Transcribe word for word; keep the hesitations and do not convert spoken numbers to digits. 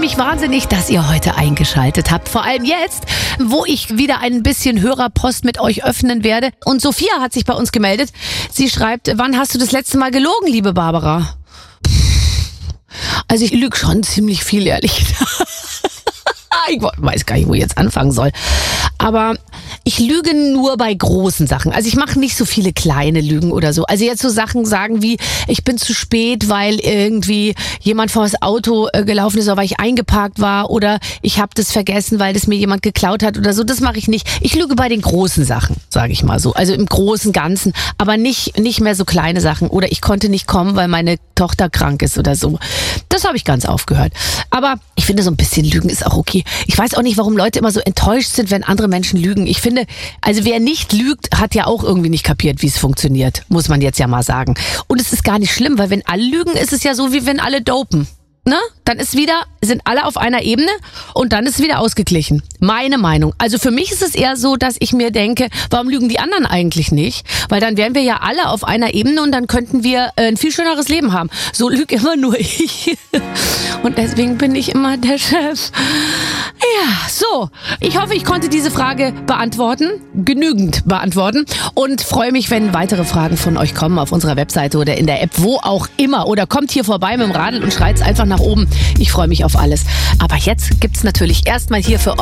mich wahnsinnig, dass ihr heute eingeschaltet habt. Vor allem jetzt, wo ich wieder ein bisschen Hörerpost mit euch öffnen werde. Und Sophia hat sich bei uns gemeldet. Sie schreibt, wann hast du das letzte Mal gelogen, liebe Barbara? Also ich lüge schon ziemlich viel, ehrlich gesagt. Ich weiß gar nicht, wo ich jetzt anfangen soll. Aber ich lüge nur bei großen Sachen. Also ich mache nicht so viele kleine Lügen oder so. Also jetzt so Sachen sagen wie, ich bin zu spät, weil irgendwie jemand vor das Auto gelaufen ist oder weil ich eingeparkt war oder ich habe das vergessen, weil das mir jemand geklaut hat oder so. Das mache ich nicht. Ich lüge bei den großen Sachen, sage ich mal so. Also im großen Ganzen, aber nicht nicht mehr so kleine Sachen. Oder ich konnte nicht kommen, weil meine Tochter krank ist oder so. Das habe ich ganz aufgehört. Aber ich finde, so ein bisschen Lügen ist auch okay. Ich weiß auch nicht, warum Leute immer so enttäuscht sind, wenn andere Menschen lügen. Ich finde, also wer nicht lügt, hat ja auch irgendwie nicht kapiert, wie es funktioniert. Muss man jetzt ja mal sagen. Und es ist gar nicht schlimm, weil wenn alle lügen, ist es ja so, wie wenn alle dopen. Ne? Dann ist wieder, sind alle auf einer Ebene und dann ist es wieder ausgeglichen. Meine Meinung. Also für mich ist es eher so, dass ich mir denke, warum lügen die anderen eigentlich nicht? Weil dann wären wir ja alle auf einer Ebene und dann könnten wir ein viel schöneres Leben haben. So lüge immer nur ich. Und deswegen bin ich immer der Chef. Ja, so. Ich hoffe, ich konnte diese Frage beantworten. Genügend beantworten. Und freue mich, wenn weitere Fragen von euch kommen auf unserer Webseite oder in der App, wo auch immer. Oder kommt hier vorbei mit dem Radl und schreit's einfach nach oben. Ich freue mich auf alles. Aber jetzt gibt's natürlich erstmal hier für euch